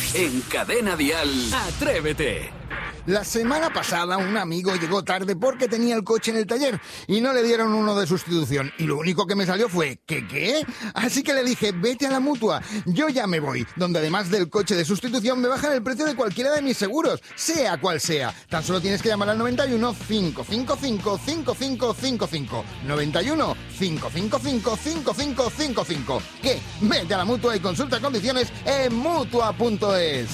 En Cadena Dial, Atrévete. La semana pasada un amigo llegó tarde porque tenía el coche en el taller y no le dieron uno de sustitución. Y lo único que me salió fue, ¿qué? Así que le dije, vete a la Mutua. Yo ya me voy, donde además del coche de sustitución me bajan el precio de cualquiera de mis seguros, sea cual sea. Tan solo tienes que llamar al 91 555 5555. 91 555 5555. ¿Qué? Vete a la Mutua y consulta condiciones en Mutua.es.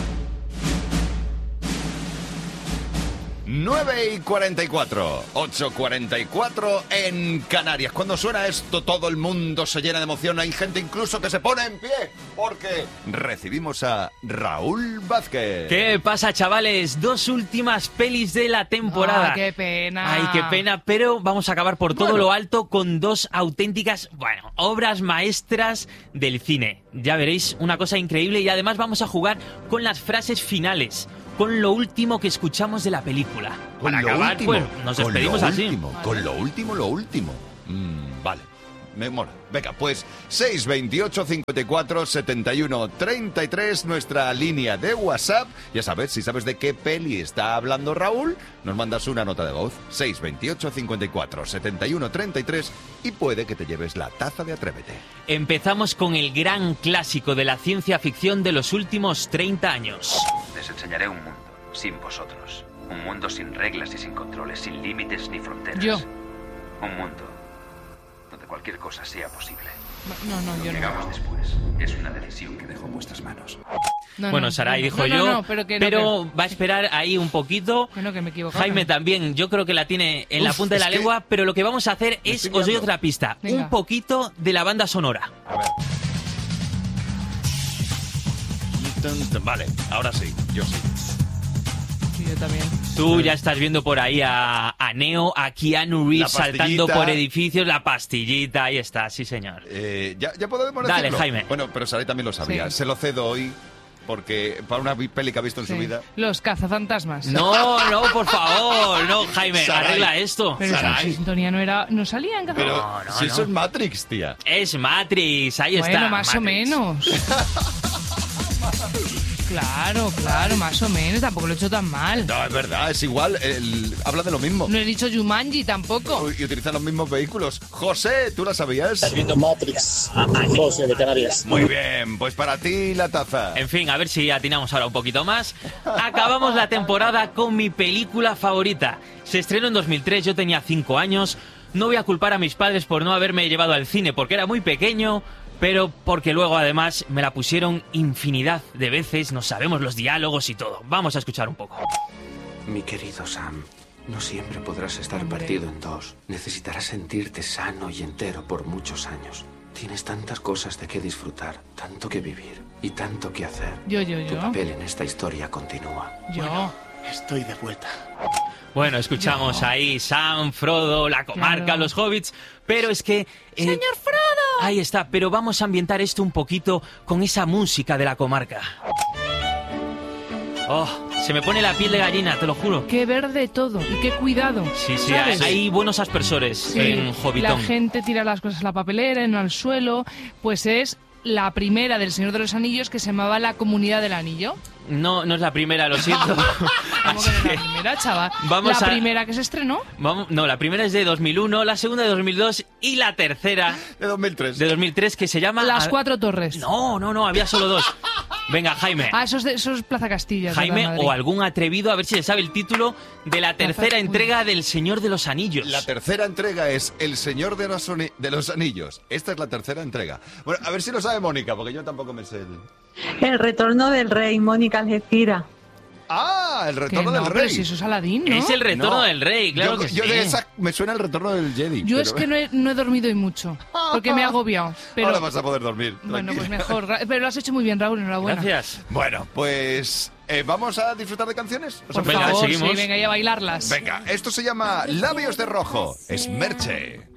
9:44, 8:44 en Canarias. Cuando suena esto, todo el mundo se llena de emoción. Hay gente incluso que se pone en pie porque recibimos a Raúl Vázquez. ¿Qué pasa, chavales? 2 últimas pelis de la temporada. ¡Qué pena! Ay, qué pena, pero vamos a acabar por todo lo alto con 2 auténticas, obras maestras del cine. Ya veréis, una cosa increíble, y además vamos a jugar con las frases finales, con lo último que escuchamos de la película. Con Para lo acabar, último, pues, nos despedimos así. Con lo último. Vale, me mola. Venga, pues 628 54 71 33, nuestra línea de WhatsApp. Ya sabes, si sabes de qué peli está hablando Raúl, nos mandas una nota de voz. 628 54 71 33 y puede que te lleves la taza de Atrévete. Empezamos con el gran clásico de la ciencia ficción de los últimos 30 años. Les enseñaré un mundo sin vosotros. Un mundo sin reglas y sin controles, sin límites ni fronteras. Yo. Un mundo donde cualquier cosa sea posible. No, Lo yo que no. hagamos después es una decisión que dejo en vuestras manos. Bueno, Saray dijo no, yo, no, pero va a esperar ahí un poquito. Que me equivoco. Jaime también, yo creo que la tiene en la punta de la lengua, pero lo que vamos a hacer es, os doy otra pista, Venga. un poquito de la banda sonora. A ver. Vale, ahora sí, yo sí. Sí, yo también. Tú ya estás viendo por ahí a Neo, a Keanu Reeves La saltando pastillita. por edificios, la pastillita, ahí está, sí señor. Ya podemos Dale, decirlo. Jaime. Bueno, pero Saray también lo sabía. Sí. Se lo cedo hoy porque para una peli que ha visto en Sí. su vida. Los cazafantasmas. No, por favor, no, Jaime, Saray. arregla esto. Pero esa Saray. sintonía no salía en Pero cazafantasmas. si no. eso es Matrix, tía. Es Matrix, ahí está. Bueno, más o Matrix. menos. Claro, más o menos. Tampoco lo he hecho tan mal. No, es verdad, es igual. Habla de lo mismo. No he dicho Jumanji tampoco. Y utilizan los mismos vehículos. José, ¿tú la sabías? Matrix, José de Canarias. Muy bien, pues para ti la taza. En fin, a ver si atinamos ahora un poquito más. Acabamos la temporada con mi película favorita. Se estrenó en 2003, yo tenía 5 años. No voy a culpar a mis padres por no haberme llevado al cine porque era muy pequeño, pero porque luego además me la pusieron infinidad de veces, nos sabemos los diálogos y todo. Vamos a escuchar un poco. Mi querido Sam, no siempre podrás estar partido en dos. Necesitarás sentirte sano y entero por muchos años. Tienes tantas cosas de qué disfrutar, tanto que vivir y tanto que hacer. Yo. Tu papel en esta historia continúa. Yo. Estoy de vuelta. Bueno, escuchamos ahí Sam, Frodo, la comarca, Claro. los hobbits, pero es que... ¡Señor Frodo! Ahí está, pero vamos a ambientar esto un poquito con esa música de la comarca. Oh, se me pone la piel de gallina, te lo juro. Qué verde todo y qué cuidado. Sí, ¿sabes? hay buenos aspersores Sí, en Hobbitón. la gente tira las cosas a la papelera, no al suelo. Pues es la primera del Señor de los Anillos que se llamaba La Comunidad del Anillo. No es la primera, lo siento. ¿Cómo que no es la primera, chaval? Vamos la a- primera que se estrenó. No, la primera es de 2001, la segunda de 2002 y la tercera De 2003. de 2003 que se llama... Las Cuatro Torres. No, había solo 2. Venga, Jaime. Ah, eso es Plaza Castilla. Jaime ¿verdad, Madrid? o algún atrevido, a ver si se sabe el título de la tercera entrega del Señor de los Anillos. La tercera entrega es El Señor de los Anillos. Esta es la tercera entrega. Bueno, a ver si lo sabe Mónica, porque yo tampoco me sé El retorno del rey, Mónica Algeciras. ¡Ah! El Que Retorno no, del pero Rey. si eso es Aladín, ¿no? Es el retorno No. del rey, claro yo, que yo sí. de esa me suena el Retorno del Jedi. Yo pero- es que no he dormido hoy mucho, porque me he agobiado. Pero, Ahora vas a poder dormir. bueno, pues tranquila. mejor. Pero lo has hecho muy bien, Raúl, enhorabuena. Gracias. Bueno, pues ¿vamos a disfrutar de canciones? ¿Os Por apetece? Venga, favor, seguimos. sí, venga, y a bailarlas. Venga, esto se llama Labios de Rojo. Es Merche.